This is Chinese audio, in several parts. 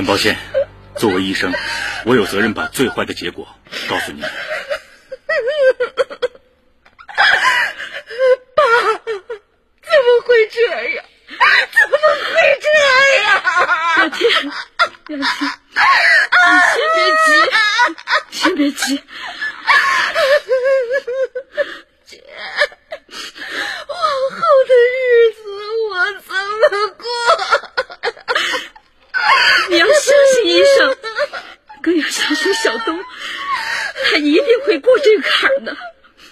很抱歉，作为医生，我有责任把最坏的结果告诉你们。 爸，怎么会这样？怎么会这样？ 雅婷，你先别急。 姐，往后的日子我怎么过？ 你要相信医生，更要相信小东，他一定会过这个坎的。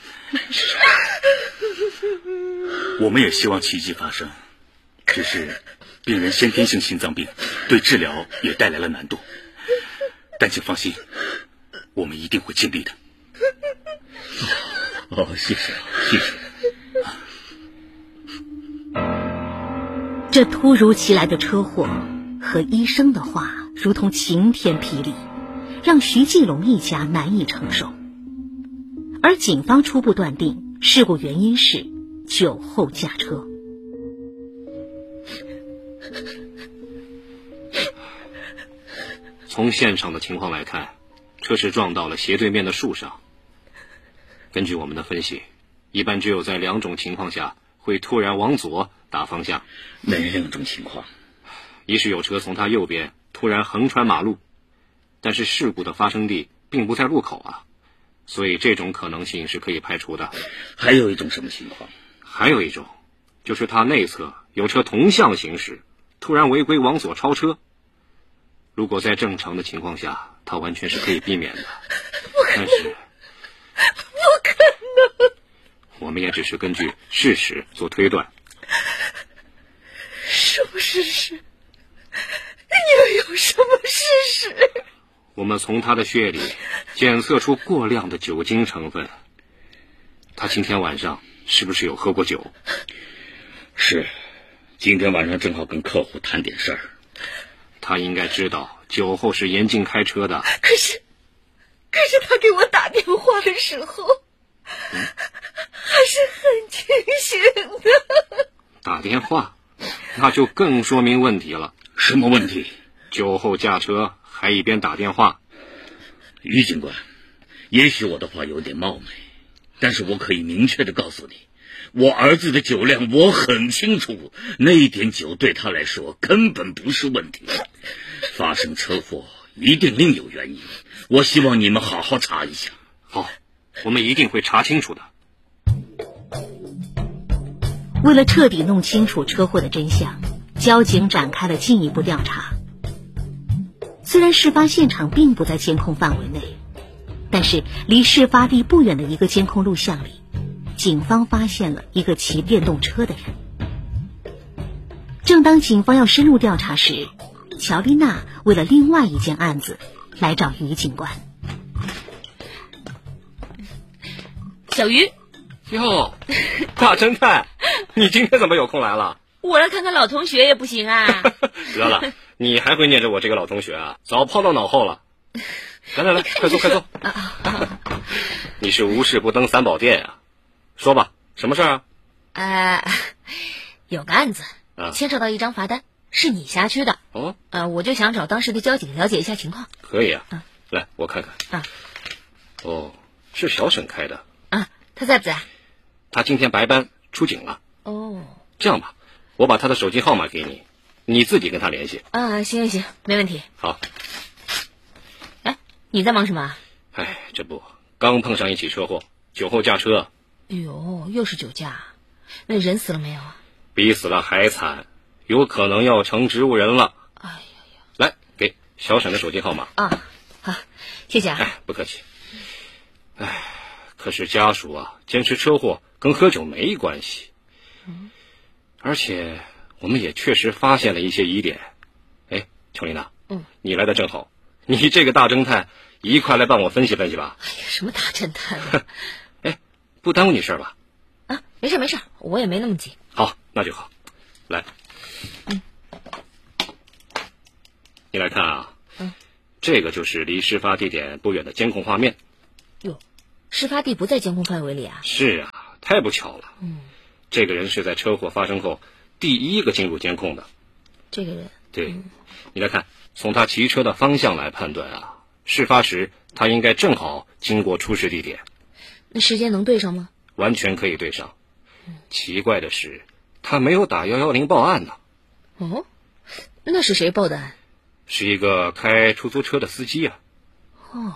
我们也希望奇迹发生，只是病人先天性心脏病，对治疗也带来了难度。但请放心，我们一定会尽力的。谢谢。 这突如其来的车祸和医生的话如同晴天霹雳，让徐继龙一家难以承受。而警方初步断定事故原因是酒后驾车。 从现场的情况来看，车是撞到了斜对面的树上。根据我们的分析，一般只有在2种情况下会突然往左打方向。 哪2种情况？ 一是有车从他右边突然横穿马路，但是事故的发生地并不在路口啊，所以这种可能性是可以排除的。 还有一种什么情况？ 还有一种就是他内侧有车同向行驶，突然违规往左超车。如果在正常的情况下，他完全是可以避免的。但是不可能， 我们也只是根据事实做推断。 什么事实？又有什么事实？ 我们从他的血里检测出过量的酒精成分。他今天晚上是不是有喝过酒？ 是，今天晚上正好跟客户谈点事儿。 他应该知道酒后是严禁开车的。 可是他给我打电话的时候，还是很清醒的。 打电话？那就更说明问题了。 什么问题？ 酒后驾车还一边打电话。 于警官，也许我的话有点冒昧，但是我可以明确的告诉你，我儿子的酒量我很清楚，那一点酒对他来说根本不是问题。发生车祸一定另有原因，我希望你们好好查一下。 好，我们一定会查清楚的。 为了彻底弄清楚车祸的真相，交警展开了进一步调查。虽然事发现场并不在监控范围内，但是离事发地不远的一个监控录像里，警方发现了一个骑电动车的人。正当警方要深入调查时，乔丽娜为了另外一件案子来找于警官。 小于， 哟，大侦探，你今天怎么有空来了？ 我来看看老同学也不行啊。 得了，你还会念着我这个老同学啊，早抛到脑后了。来，快坐。你是无事不登三宝殿啊？说吧，什么事儿啊？ 有个案子，牵扯到一张罚单，是你辖区的。 哦。 我就想找当时的交警了解一下情况。 可以啊。来，我看看。哦，是小沈开的。 他在不在？ 他今天白班出警了。 哦。 这样吧，我把他的手机号码给你，你自己跟他联系。 行，没问题。 好。 你在忙什么？ 这不刚碰上一起车祸，酒后驾车。 哎呦，又是酒驾，那人死了没有啊？ 比死了还惨，有可能要成植物人了。 哎呀， 来，给小沈的手机号码。 好，谢谢啊。 不客气。可是家属啊，坚持车祸跟喝酒没关系。而且我们也确实发现了一些疑点。乔丽娜，你来的正好，你这个大侦探，一块来帮我分析分析吧。 哎呀，什么大侦探啊？ 不耽误你事儿吧？ 没事，我也没那么急。 好，那就好。来，你来看啊。这个就是离事发地点不远的监控画面。 哟，事发地不在监控范围里啊？ 是啊，太不巧了。这个人是在车祸发生后第一个进入监控的。 这个人？ 对，你来看从他骑车的方向来判断啊，事发时他应该正好经过出事地点。 那时间能对上吗？ 完全可以对上。奇怪的是，他没有打110报案呢。 哦，那是谁报的案？ 是一个开出租车的司机啊。 哦，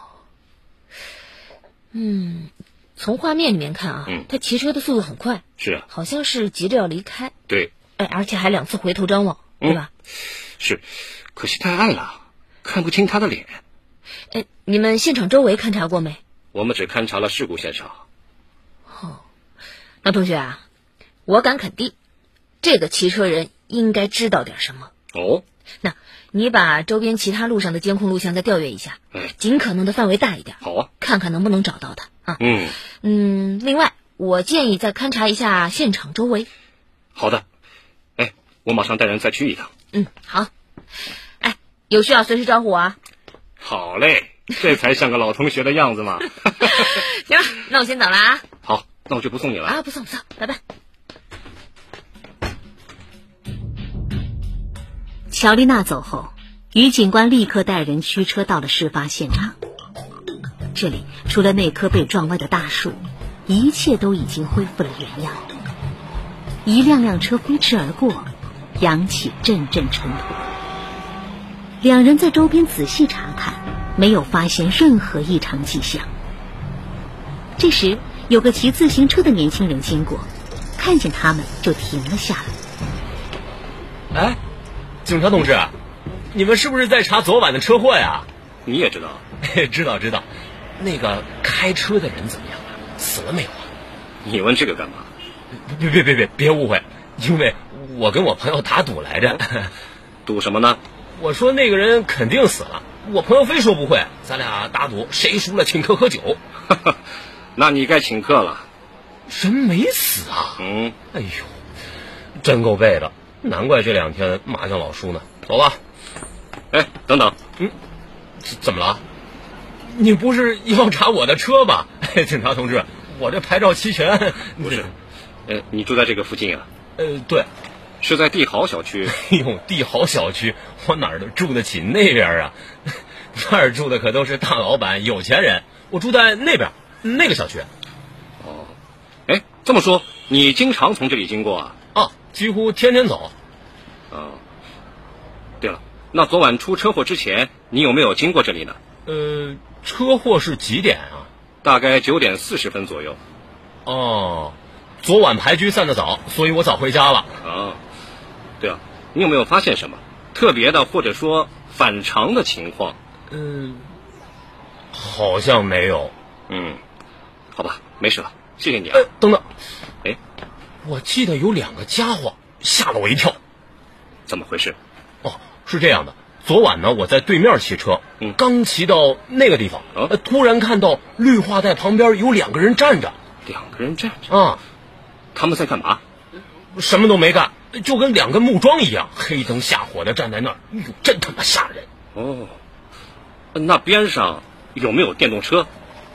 从画面里面看啊，他骑车的速度很快。 是啊， 好像是急着要离开。 对。 而且还2次回头张望，对吧？ 是，可惜太暗了，看不清他的脸。 你们现场周围勘察过没？ 我们只勘察了事故现场。 哦，那同学啊，我敢肯定，这个骑车人应该知道点什么。 哦， 那你把周边其他路上的监控录像再调阅一下，尽可能的范围大一点。 好啊， 看看能不能找到他啊。另外，我建议再勘察一下现场周围。 好的，我马上带人再去一趟。 好。有需要随时招呼我啊。 好嘞，这才像个老同学的样子嘛。 行了，那我先走了啊。 好，那我就不送你了。 不送，拜拜。 乔丽娜走后，于警官立刻带人驱车到了事发现场。这里除了那棵被撞歪的大树，一切都已经恢复了原样。一辆辆车飞驰而过，扬起阵阵尘土。两人在周边仔细查看，没有发现任何异常迹象。这时，有个骑自行车的年轻人经过，看见他们就停了下来。警察同志，你们是不是在查昨晚的车祸呀？ 你也知道？ 知道。那个开车的人怎么样啊？死了没有啊？ 你问这个干嘛？ 别误会，因为我跟我朋友打赌来着。 赌什么呢？ 我说那个人肯定死了，我朋友非说不会，咱俩打赌谁输了请客喝酒。 那你该请客了。 人没死啊？哎呦，真够背的，难怪这2天麻将老输呢。走吧。 等等。 怎么了？你不是要查我的车吧？警察同志，我这牌照齐全。 不是，你住在这个附近啊？ 对。 是在帝豪小区。 帝豪小区，我哪儿都住得起那边啊？那儿住的可都是大老板、有钱人，我住在那边那个小区。 哦，这么说，你经常从这里经过啊？ 几乎天天走。 对了，那昨晚出车祸之前，你有没有经过这里呢？ 车祸是几点啊？ 大概9点40分左右。 昨晚牌局散得早，所以我早回家了。 对啊，你有没有发现什么特别的或者说反常的情况？ 好像没有。 好吧，没事了，谢谢你啊。 等等，我记得有2个家伙吓了我一跳。 怎么回事？ 是这样的，昨晚呢，我在对面骑车，刚骑到那个地方，突然看到绿化带旁边有2个人站着。 2个人站着？他们在干嘛？ 什么都没干，就跟2根木桩一样，黑灯瞎火的站在那儿，真他妈吓人。 那边上有没有电动车？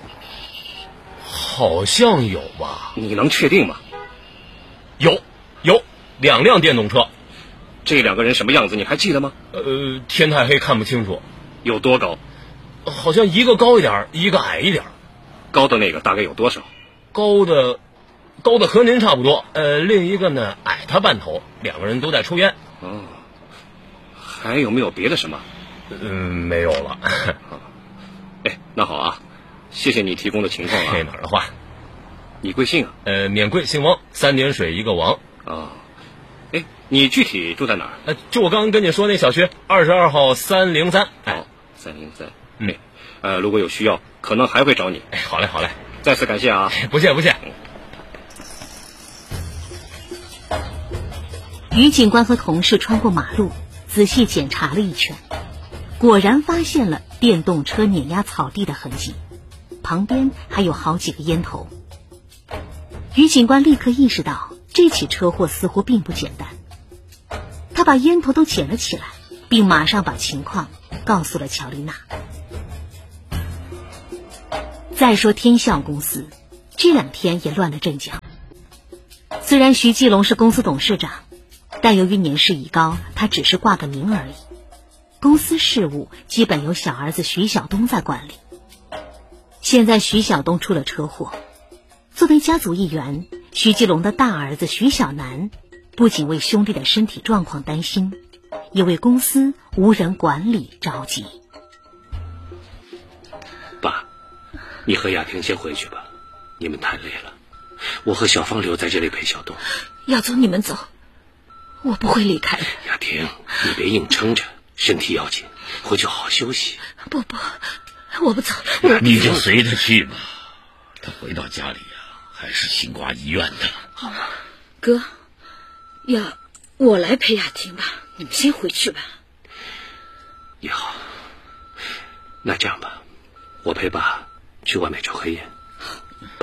好像有吧。 你能确定吗？ 有2辆电动车。 这2个人什么样子你还记得吗？ 天太黑看不清楚。 有多高？ 好像一个高一点，一个矮一点。 高的那个大概有多少？ 高的和您差不多，另一个呢矮他半头，2个人都在抽烟。 还有没有别的什么？ 没有了。 那好啊，谢谢你提供的情况啊。 哪儿的话？ 你贵姓啊？ 免贵姓王，3点水一个王。 你具体住在哪儿？ 就我刚刚跟你说那小区，22号303。 303。如果有需要，可能还会找你。 好嘞。 再次感谢啊。 不谢。 于警官和同事穿过马路，仔细检查了一圈，果然发现了电动车碾压草地的痕迹，旁边还有好几个烟头。于警官立刻意识到这起车祸似乎并不简单，他把烟头都捡了起来，并马上把情况告诉了乔丽娜。再说天笑公司这2天也乱了阵脚。虽然徐继龙是公司董事长，但由于年事已高，他只是挂个名而已。 公司事务基本由小儿子徐晓东在管理。现在徐晓东出了车祸，作为家族一员，徐继龙的大儿子徐晓南不仅为兄弟的身体状况担心，也为公司无人管理着急。 爸，你和雅婷先回去吧，你们太累了，我和小芳留在这里陪小东。 要走你们走，我不会离开的。 雅婷，你别硬撑着，身体要紧，回去好好休息。 不，我不走。 你就随他去吧，他回到家里还是新挂医院的。 好，哥，要我来陪雅婷吧，你们先回去吧。 也好，那这样吧，我陪爸去外面抽黑烟。